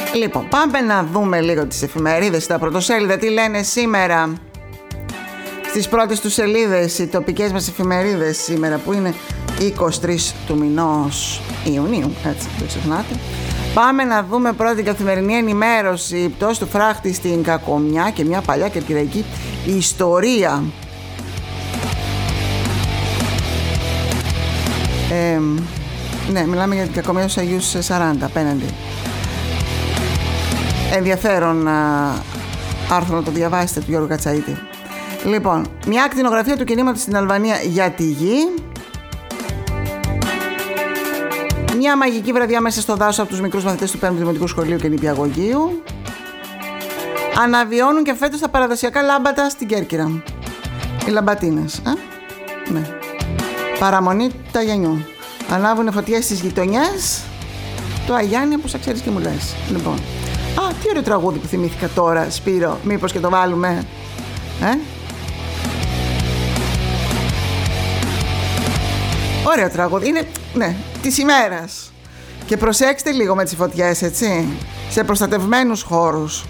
Λοιπόν, πάμε να δούμε λίγο τις εφημερίδες, τα πρωτοσέλιδα, τι λένε σήμερα. Στις πρώτες τους σελίδες οι τοπικές μας εφημερίδες σήμερα, που είναι 23 του μηνός Ιουνίου, έτσι, δεν ξεχνάτε. Πάμε να δούμε πρώτα την καθημερινή ενημέρωση. Η πτώση του φράχτη στην Κακομιά και μια παλιά κερκυραϊκή ιστορία. Ναι, μιλάμε για την Κακομιά του Αγίους 40 απέναντι. Ενδιαφέρον άρθρο, να το διαβάσετε, του Γιώργου Κατσαΐτη. Λοιπόν, μια ακτινογραφία του κινήματος στην Αλβανία για τη γη. Μια μαγική βραδιά μέσα στο δάσος από τους μικρούς μαθητές του 5ου Δημοτικού Σχολείου και Νηπιαγωγείου. Αναβιώνουν και φέτος τα παραδοσιακά λάμπατα στην Κέρκυρα. Οι λαμπατίνες. Ναι. Παραμονή τα Γιαννιού. Ανάβουν φωτιές στις γειτονιές του Αγιάννη, όπως θα ξέρεις και μου λες. Λοιπόν. Τι ωραίο τραγούδι που θυμήθηκα τώρα, Σπύρο. Μήπως και το βάλουμε. Ωραίο τραγούδι. Είναι, ναι, της ημέρας. Και προσέξτε λίγο με τις φωτιές, έτσι. Σε προστατευμένους χώρους.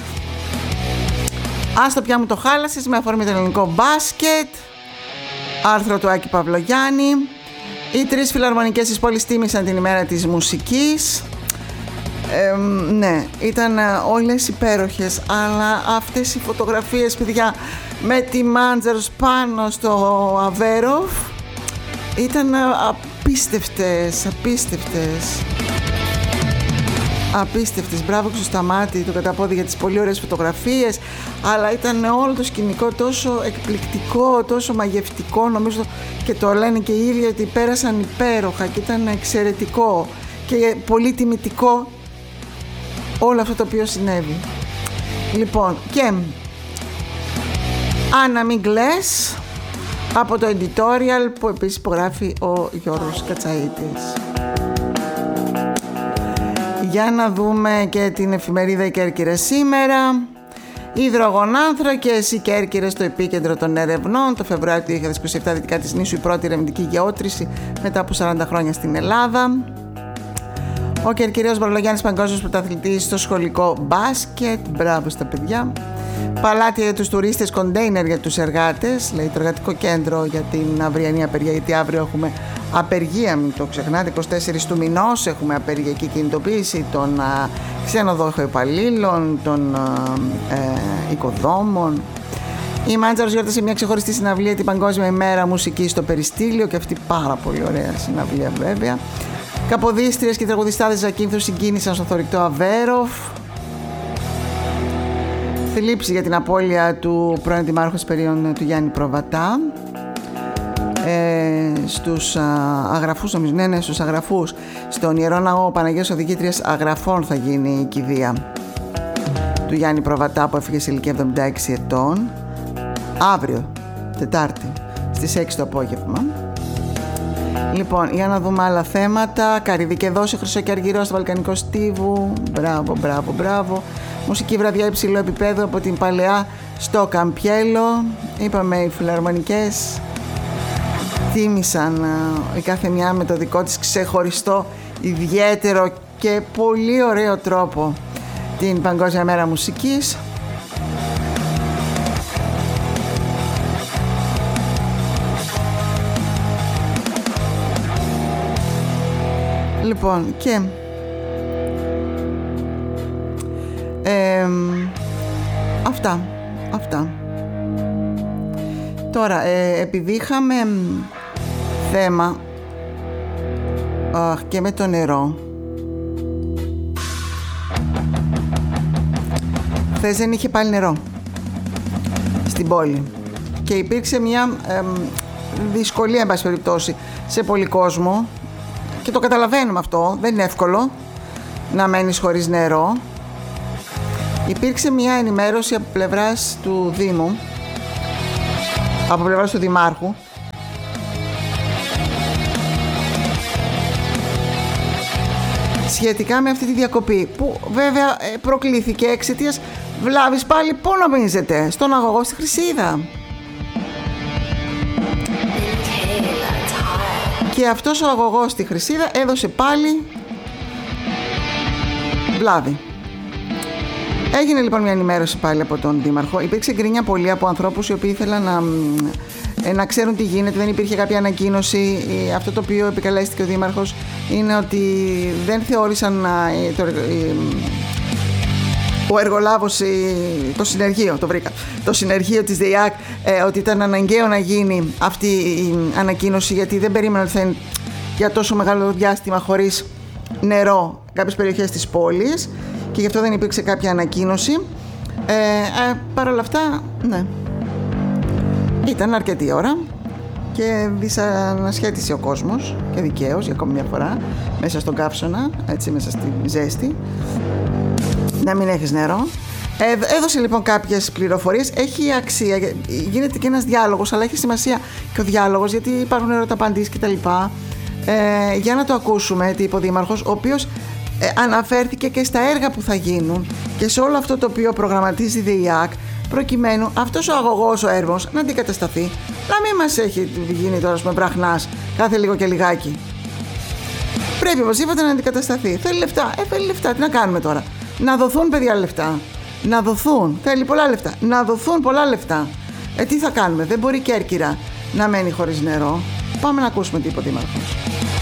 Άστο πια μου το χάλασες, με αφορμή το ελληνικό μπάσκετ. Άρθρο του Άκη Παυλογιάννη. Οι 3 φιλαρμονικές της πόλης τίμησαν την ημέρα της μουσικής. Ναι, ήταν όλες υπέροχες, αλλά αυτές οι φωτογραφίες, παιδιά, με τη Μάντζαρος πάνω στο Αβέροφ ήταν απίστευτες. Μπράβο και στο Σταμάτη, το καταπόδι, για τις πολύ ωραίες φωτογραφίες, αλλά ήταν όλο το σκηνικό τόσο εκπληκτικό, τόσο μαγευτικό, νομίζω, και το λένε και οι ίδιοι ότι πέρασαν υπέροχα και ήταν εξαιρετικό και πολύ τιμητικό όλο αυτό το οποίο συνέβη. Λοιπόν, και Άννα μην κλαις, από το editorial που επίσης υπογράφει ο Γιώργος Κατσαΐτης. Για να δούμε και την εφημερίδα «Η Κέρκυρα σήμερα». Υδρογονάνθρακες, οι Κέρκυρες στο επίκεντρο των ερευνών. Το Φεβρουάριο του 2027, δυτικά της νήσου, η πρώτη ερευνητική γεώτρηση μετά από 40 χρόνια στην Ελλάδα. Ο Κερκυραίος Βαρολογιάννης, παγκόσμιος πρωταθλητής στο σχολικό μπάσκετ. Μπράβο στα παιδιά. Παλάτια για τους τουρίστες, κοντέινερ για τους εργάτες. Λέει το εργατικό κέντρο για την αυριανή απεργία, γιατί αύριο έχουμε απεργία, μην το ξεχνάτε. 24 του μηνός έχουμε απεργιακή κινητοποίηση των ξενοδόχων υπαλλήλων, των οικοδόμων. Η Μάντζαρος γιόρτασε μια ξεχωριστή συναυλία, την Παγκόσμια ημέρα μουσικής στο Περιστήλιο, και αυτή πάρα πολύ ωραία συναυλία βέβαια. Καποδίστριες και τραγουδιστάδες Ζακίνθου συγκίνησαν στο θωρηκτό Αβέροφ. Θλίψη για την απώλεια του πρώην Δημάρχου Εσπερίων, του Γιάννη Προβατά. Στους αγραφούς, νομίζω, ναι, στους αγραφούς, στον Ιερό Ναό Παναγίας Οδηγήτριας Αγραφών θα γίνει η κηδεία του Γιάννη Προβατά, που έφυγε σε ηλικία 76 ετών, αύριο, Τετάρτη, στις 6 το απόγευμα. Λοιπόν, για να δούμε άλλα θέματα. Καρύδι και δόση, Χρυσό και Αργυρό στο Βαλκανικό Στίβου. Μπράβο. Μουσική βραδιά υψηλού επίπεδου από την Παλαιά στο Καμπιέλο. Είπαμε, οι φιλαρμονικές τίμησαν η κάθε μια με το δικό της ξεχωριστό, ιδιαίτερο και πολύ ωραίο τρόπο την Παγκόσμια Μέρα Μουσικής. Λοιπόν, και αυτά. Τώρα, επειδή είχαμε θέμα και με το νερό, χθες δεν είχε πάλι νερό στην πόλη και υπήρξε μια δυσκολία, εν πάση περιπτώσει, σε πολύ κόσμο, και το καταλαβαίνουμε αυτό, δεν είναι εύκολο να μένεις χωρίς νερό. Υπήρξε μια ενημέρωση από πλευράς του Δήμου, από πλευράς του Δημάρχου, σχετικά με αυτή τη διακοπή, που βέβαια προκλήθηκε εξαιτίας βλάβης πάλι. Πού νομίζετε? Στον αγωγό στη Χρυσίδα. Και αυτός ο αγωγός στη Χρυσίδα έδωσε πάλι βλάβη. Έγινε λοιπόν μια ενημέρωση πάλι από τον Δήμαρχο. Υπήρξε γκρίνια πολύ από ανθρώπους οι οποίοι ήθελαν να ξέρουν τι γίνεται. Δεν υπήρχε κάποια ανακοίνωση. Αυτό το οποίο επικαλέστηκε ο Δήμαρχος είναι ότι δεν θεώρησαν ο εργολάβος, το συνεργείο, το συνεργείο της ΔΕΙΑΚ, ότι ήταν αναγκαίο να γίνει αυτή η ανακοίνωση, γιατί δεν περίμεναν ότι θα είναι για τόσο μεγάλο διάστημα χωρίς νερό κάποιες περιοχές της πόλης, και γι' αυτό δεν υπήρξε κάποια ανακοίνωση. Παρ' όλα αυτά, ναι, ήταν αρκετή ώρα και δυσανασχέτησε ο κόσμος, και δικαίως για ακόμη μια φορά, μέσα στον καύσωνα, έτσι, μέσα στη ζέστη, να μην έχεις νερό. Έδωσε λοιπόν κάποιες πληροφορίες. Έχει αξία, γίνεται και ένας διάλογος, αλλά έχει σημασία και ο διάλογος, γιατί υπάρχουν ερωταπαντήσεις κτλ. Για να το ακούσουμε, τι είπε ο Δήμαρχος, ο οποίος αναφέρθηκε και στα έργα που θα γίνουν και σε όλο αυτό το οποίο προγραμματίζει η ΔΕΙΑΚ, προκειμένου αυτός ο αγωγός, ο έρμος, να αντικατασταθεί, να μην μας έχει γίνει τώρα με μπραχνάς κάθε λίγο και λιγάκι. Πρέπει οπωσδήποτε να αντικατασταθεί. Θέλει λεφτά. Θέλει λεφτά. Τι να κάνουμε τώρα? Να δοθούν, παιδιά, λεφτά. Να δοθούν. Θέλει πολλά λεφτά. Να δοθούν πολλά λεφτά. Τι θα κάνουμε? Δεν μπορεί η Κέρκυρα να μένει χωρίς νερό. Πάμε να ακούσουμε τι είπε ο Δήμαρχος.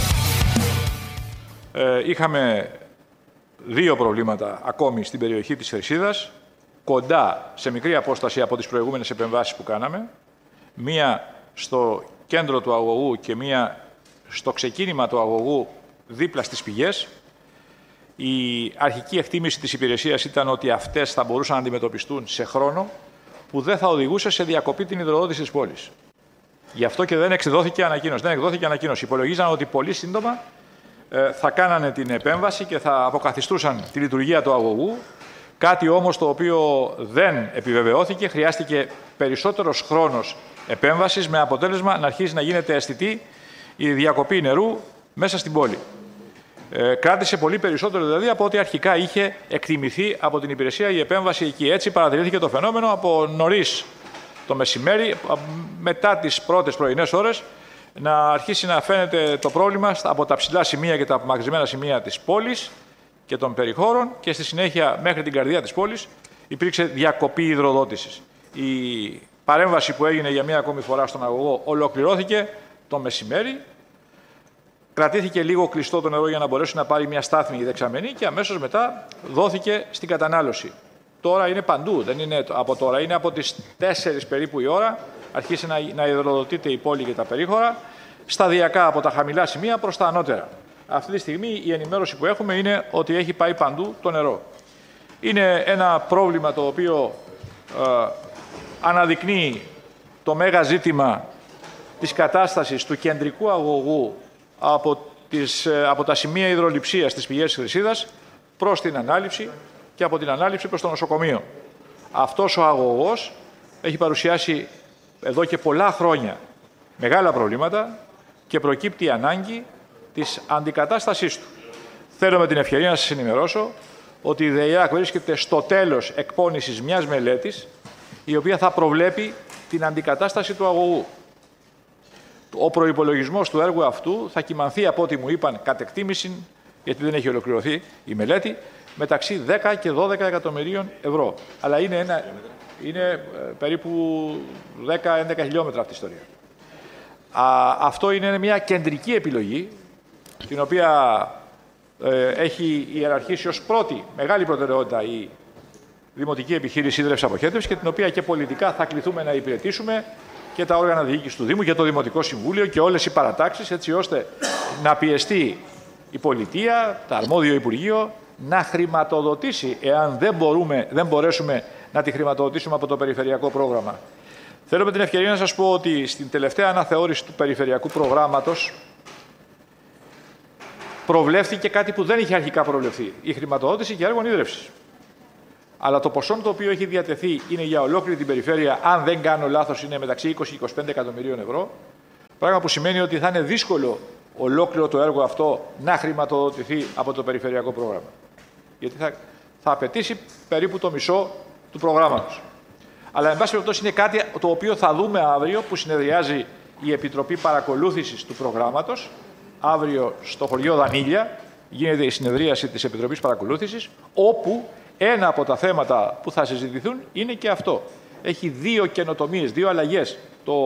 Είχαμε δύο προβλήματα ακόμη στην περιοχή της Χρυσίδας, κοντά, σε μικρή απόσταση από τις προηγούμενες επεμβάσεις που κάναμε. Μία στο κέντρο του αγωγού και μία στο ξεκίνημα του αγωγού δίπλα στις πηγές. Η αρχική εκτίμηση της υπηρεσίας ήταν ότι αυτές θα μπορούσαν να αντιμετωπιστούν σε χρόνο που δεν θα οδηγούσε σε διακοπή την υδροδότηση της πόλης. Γι' αυτό και δεν εκδόθηκε ανακοίνωση. Υπολογίζαν ότι πολύ σύντομα θα κάνανε την επέμβαση και θα αποκαθιστούσαν τη λειτουργία του αγωγού. Κάτι όμως το οποίο δεν επιβεβαιώθηκε. Χρειάστηκε περισσότερος χρόνος επέμβασης, με αποτέλεσμα να αρχίσει να γίνεται αισθητή η διακοπή νερού μέσα στην πόλη. Κράτησε πολύ περισσότερο δηλαδή από ό,τι αρχικά είχε εκτιμηθεί από την υπηρεσία η επέμβαση εκεί. Έτσι παρατηρήθηκε το φαινόμενο από νωρίς το μεσημέρι, μετά τις πρώτες πρωινές ώρες, να αρχίσει να φαίνεται το πρόβλημα από τα ψηλά σημεία και τα απομακρυσμένα σημεία της πόλης και των περιχώρων, και στη συνέχεια μέχρι την καρδιά της πόλης υπήρξε διακοπή υδροδότησης. Η παρέμβαση που έγινε για μία ακόμη φορά στον αγωγό ολοκληρώθηκε το μεσημέρι. Κρατήθηκε λίγο κλειστό το νερό για να μπορέσει να πάρει μια στάθμη η δεξαμενή και αμέσως μετά δόθηκε στην κατανάλωση. Τώρα είναι παντού, δεν είναι από τώρα, είναι από τις 4 περίπου η ώρα. Αρχίσει να υδροδοτείται η πόλη και τα περίχωρα, σταδιακά από τα χαμηλά σημεία προς τα ανώτερα. Αυτή τη στιγμή η ενημέρωση που έχουμε είναι ότι έχει πάει παντού το νερό. Είναι ένα πρόβλημα το οποίο αναδεικνύει το μέγα ζήτημα της κατάστασης του κεντρικού αγωγού από τα σημεία υδρολειψίας στις πηγές της Χρυσίδας προς την ανάληψη και από την ανάληψη προς το νοσοκομείο. Αυτός ο αγωγός έχει παρουσιάσει εδώ και πολλά χρόνια μεγάλα προβλήματα και προκύπτει η ανάγκη της αντικατάστασής του. Θέλω με την ευκαιρία να σας ενημερώσω ότι η ΔΕΙΑΚ βρίσκεται στο τέλος εκπόνησης μιας μελέτης η οποία θα προβλέπει την αντικατάσταση του αγωγού. Ο προϋπολογισμός του έργου αυτού θα κυμανθεί, από ό,τι μου είπαν, κατ' εκτίμηση, γιατί δεν έχει ολοκληρωθεί η μελέτη, μεταξύ 10 και 12 εκατομμυρίων ευρώ. Αλλά είναι περίπου 10-11 χιλιόμετρα αυτή η ιστορία. Αυτό είναι μια κεντρική επιλογή, την οποία έχει ιεραρχήσει ως πρώτη μεγάλη προτεραιότητα η Δημοτική Επιχείρηση Ίδρυυσης Αποχέτευσης και την οποία και πολιτικά θα κληθούμε να υπηρετήσουμε και τα όργανα διοίκησης του Δήμου και το Δημοτικό Συμβούλιο και όλες οι παρατάξεις, έτσι ώστε να πιεστεί η πολιτεία, το αρμόδιο Υπουργείο, να χρηματοδοτήσει, εάν δεν μπορέσουμε να τη χρηματοδοτήσουμε από το περιφερειακό πρόγραμμα. Θέλω με την ευκαιρία να σας πω ότι στην τελευταία αναθεώρηση του περιφερειακού προγράμματος προβλέφθηκε κάτι που δεν είχε αρχικά προβλεφθεί, η χρηματοδότηση για έργων ίδρυυσης. Αλλά το ποσό το οποίο έχει διατεθεί είναι για ολόκληρη την περιφέρεια, αν δεν κάνω λάθος, είναι μεταξύ 20 και 25 εκατομμυρίων ευρώ. Πράγμα που σημαίνει ότι θα είναι δύσκολο ολόκληρο το έργο αυτό να χρηματοδοτηθεί από το περιφερειακό πρόγραμμα. Γιατί θα απαιτήσει περίπου το μισό του προγράμματος. Αλλά, εν πάση περιπτώσει, είναι κάτι το οποίο θα δούμε αύριο που συνεδριάζει η Επιτροπή Παρακολούθησης του προγράμματος. Αύριο στο χωριό Δανίλια γίνεται η συνεδρίαση της Επιτροπής Παρακολούθησης, όπου Ένα από τα θέματα που θα συζητηθούν είναι και αυτό. Έχει 2 καινοτομίες, 2 αλλαγές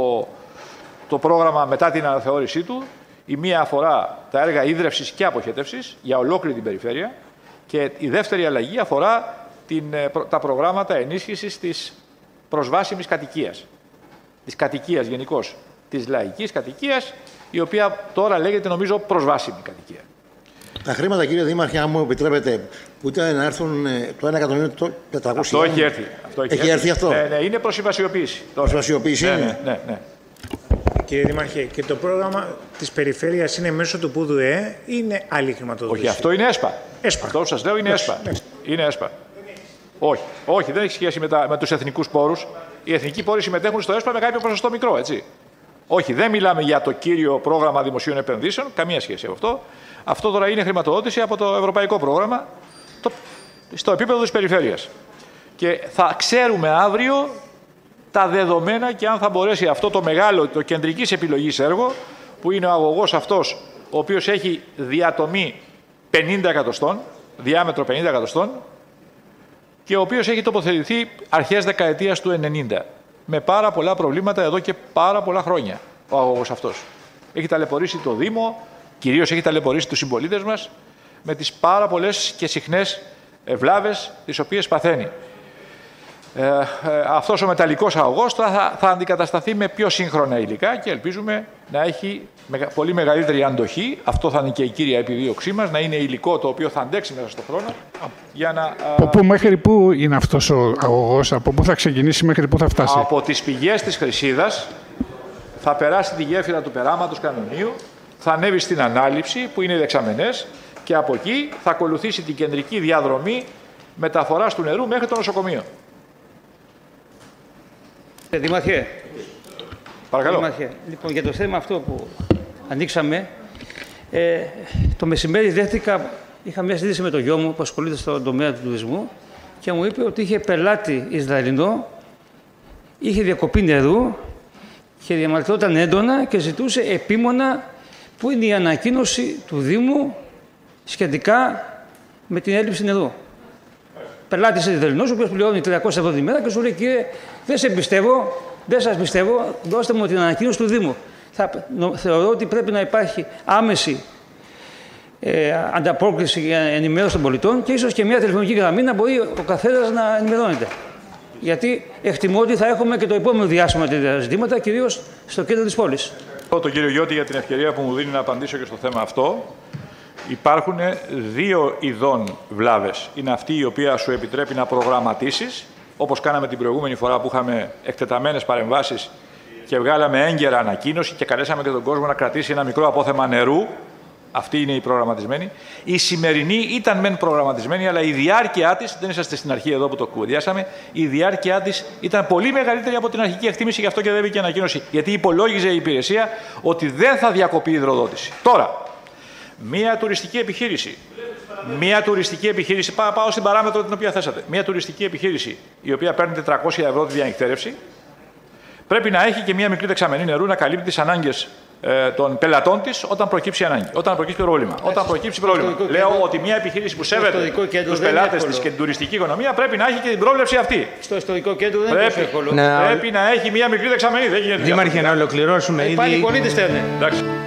το πρόγραμμα μετά την αναθεώρησή του. Η μία αφορά τα έργα ίδρευσης και αποχέτευσης για ολόκληρη την περιφέρεια και η δεύτερη αλλαγή αφορά τα προγράμματα ενίσχυσης της προσβάσιμης κατοικίας. Της κατοικίας γενικώς, της λαϊκής κατοικίας, η οποία τώρα λέγεται νομίζω προσβάσιμη κατοικία. Τα χρήματα, κύριε Δήμαρχε, αν μου επιτρέπετε, που ήταν να έρθουν το 1.400.000. Αυτό έχει έρθει. Έχει έρθει αυτό. Ναι, είναι προς συμβασιοποίηση. Συμβασιοποίηση είναι. Ναι. Κύριε Δήμαρχε, και το πρόγραμμα της περιφέρειας είναι μέσω του ΠΟΥΔΟΕ ή είναι άλλη χρηματοδότηση? Όχι, αυτό είναι ΕΣΠΑ. ΕΣΠΑ. Αυτό που σας λέω είναι ΕΣΠΑ. Είναι ΕΣΠΑ. Όχι, δεν έχει σχέση με τους εθνικούς πόρους. Οι εθνικοί πόροι συμμετέχουν στο ΕΣΠΑ με κάποιο ποσοστό μικρό, έτσι. Όχι, δεν μιλάμε για το κύριο πρόγραμμα δημοσίων επενδύσεων, καμία σχέση από αυτό. Αυτό τώρα είναι χρηματοδότηση από το ευρωπαϊκό πρόγραμμα στο επίπεδο της περιφέρειας. Και θα ξέρουμε αύριο τα δεδομένα και αν θα μπορέσει αυτό το μεγάλο, το κεντρικής επιλογής έργο, που είναι ο αγωγός αυτός, ο οποίος έχει διατομή 50 εκατοστών, διάμετρο 50 εκατοστών, και ο οποίος έχει τοποθετηθεί αρχές δεκαετίας του 90, με πάρα πολλά προβλήματα εδώ και πάρα πολλά χρόνια ο αγωγός αυτός. Έχει ταλαιπωρήσει το Δήμο, κυρίως έχει ταλαιπωρήσει τους συμπολίτες μας, με τις πάρα πολλές και συχνές βλάβες τις οποίες παθαίνει. Αυτός ο μεταλλικός αγωγός θα αντικατασταθεί με πιο σύγχρονα υλικά και ελπίζουμε να έχει πολύ μεγαλύτερη αντοχή. Αυτό θα είναι και η κύρια επιδίωξή μας, να είναι υλικό το οποίο θα αντέξει μέσα στον χρόνο. Από πού μέχρι πού είναι αυτός ο αγωγός, από πού θα ξεκινήσει μέχρι πού θα φτάσει? Από τις πηγές της Χρυσίδας θα περάσει τη γέφυρα του περάματος Κανονίου, θα ανέβει στην ανάληψη που είναι οι δεξαμενές και από εκεί θα ακολουθήσει την κεντρική διαδρομή μεταφοράς του νερού μέχρι το νοσοκομείο. Δήμαρχε, παρακαλώ. Δήμαρχε, λοιπόν, για το θέμα αυτό που ανοίξαμε, το μεσημέρι είχα μια συζήτηση με το γιο μου που ασχολείται στον τομέα του τουρισμού και μου είπε ότι είχε πελάτη Ισραηλινό, είχε διακοπή νερού και διαμαρτυρόταν έντονα και ζητούσε επίμονα που είναι η ανακοίνωση του Δήμου σχετικά με την έλλειψη νερού. Πελάτης Ισραηλινός, ο οποίος πληρώνει 300 ευρώ τη μέρα και σου λέει: κύριε, δεν σας πιστεύω, δώστε μου την ανακοίνωση του Δήμου. Θεωρώ ότι πρέπει να υπάρχει άμεση ανταπόκριση για ενημέρωση των πολιτών και ίσως και μια τηλεφωνική γραμμή να μπορεί ο καθένας να ενημερώνεται. Γιατί εκτιμώ ότι θα έχουμε και το επόμενο διάστημα τέτοια ζητήματα, κυρίως στο κέντρο της πόλης. Τον κύριο Γιώτη για την ευκαιρία που μου δίνει να απαντήσω και στο θέμα αυτό. Υπάρχουν 2 ειδών βλάβες. Είναι αυτή η οποία σου επιτρέπει να προγραμματίσεις, όπως κάναμε την προηγούμενη φορά που είχαμε εκτεταμένες παρεμβάσεις και βγάλαμε έγκαιρα ανακοίνωση και καλέσαμε και τον κόσμο να κρατήσει ένα μικρό απόθεμα νερού. Αυτή είναι η προγραμματισμένη. Η σημερινή ήταν μεν προγραμματισμένη, αλλά η διάρκεια της, δεν είσαστε στην αρχή εδώ που το κουβεντιάσαμε, η διάρκεια της ήταν πολύ μεγαλύτερη από την αρχική εκτίμηση, γι' αυτό και δεν βγήκε ανακοίνωση. Γιατί υπολόγιζε η υπηρεσία ότι δεν θα διακοπεί η υδροδότηση. Τώρα, μία τουριστική επιχείρηση, πάω στην παράμετρο την οποία θέσατε. Μία τουριστική επιχείρηση η οποία παίρνει 400 ευρώ τη διανυκτέρευση, πρέπει να έχει και μία μικρή δεξαμενή νερού να καλύπτει τις ανάγκες των πελατών της όταν προκύψει ανάγκη, όταν προκύψει πρόβλημα. Λέω ότι μια επιχείρηση που σέβεται τους πελάτες της και την τουριστική οικονομία πρέπει να έχει και την πρόβλεψη αυτή. Στο ιστορικό κέντρο δεν είναι τόσο εύκολο. Πρέπει να έχει μια μικρή δεξαμενή. Δήμαρχε, να ολοκληρώσουμε ήδη. Πάλι οι πολίτες θέλουν.